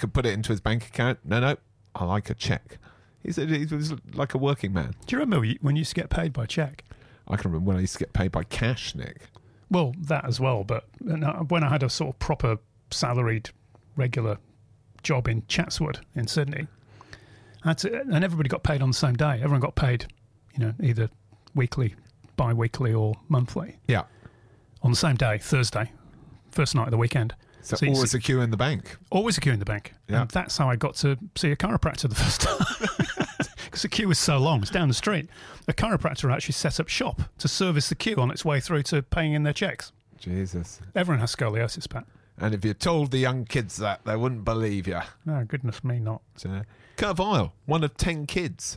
could put it into his bank account. No, I like a cheque. He was like a working man. Do you remember when you used to get paid by cheque? I can remember when I used to get paid by cash, Nick. Well, that as well, but when I had a sort of proper salaried, regular job in Chatswood in Sydney, and everybody got paid on the same day. Everyone got paid, either weekly, bi-weekly or monthly. Yeah. On the same day, Thursday, first night of the weekend. So always a queue in the bank. Always a queue in the bank. Yeah. And that's how I got to see a chiropractor the first time. Because the queue was so long. It's down the street. A chiropractor actually set up shop to service the queue on its way through to paying in their checks. Jesus. Everyone has scoliosis, Pat. And if you told the young kids that, they wouldn't believe you. No, goodness me, not. Kurt Vile, one of 10 kids.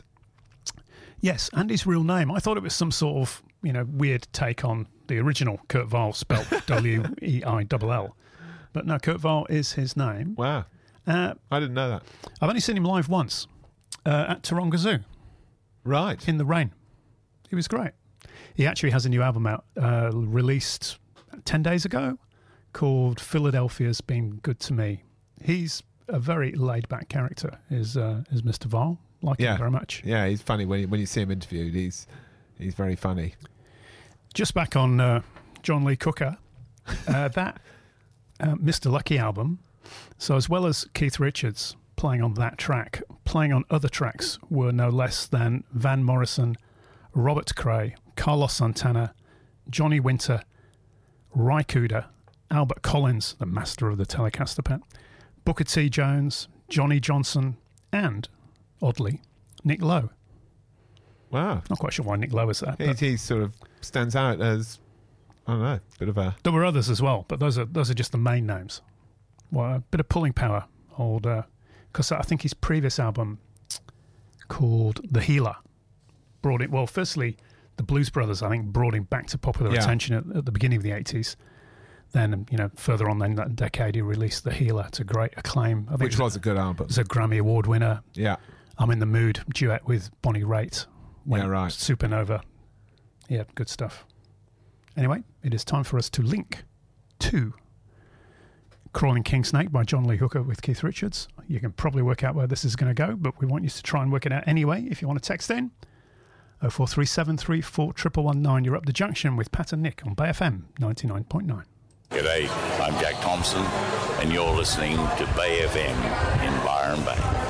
Yes, and his real name. I thought it was some sort of, weird take on the original Kurt Vile, spelt Weill. But no, Kurt Vile is his name. Wow. I didn't know that. I've only seen him live once at Taronga Zoo. Right. In the rain. He was great. He actually has a new album out, released 10 days ago, called Philadelphia's Been Good to Me. He's a very laid-back character, is Mr. Vile. Like him very much. Yeah, he's funny. When you see him interviewed, he's very funny. Just back on John Lee Hooker, that Mr. Lucky album. So as well as Keith Richards playing on that track, playing on other tracks were no less than Van Morrison, Robert Cray, Carlos Santana, Johnny Winter, Ry Cooder, Albert Collins, the master of the Telecaster pen, Booker T. Jones, Johnny Johnson, and, oddly, Nick Lowe. Wow. Not quite sure why Nick Lowe is there. He sort of stands out as, I don't know, a bit of a... There were others as well, but those are just the main names. Well, a bit of pulling power, because I think his previous album called The Healer brought it, well, firstly, the Blues Brothers, I think, brought him back to popular attention at the beginning of the 80s. Then, further on in that decade, he released The Healer to great acclaim. I think which was a good album. It was a Grammy Award winner. Yeah. I'm in the Mood, duet with Bonnie Raitt. Yeah, right. Supernova. Yeah, good stuff. Anyway, it is time for us to link to Crawling King Snake by John Lee Hooker with Keith Richards. You can probably work out where this is going to go, but we want you to try and work it out anyway. If you want to text in, 04373411119. You're up the junction with Pat and Nick on Bay FM 99.9. G'day, I'm Jack Thompson, and you're listening to Bay FM in Byron Bay.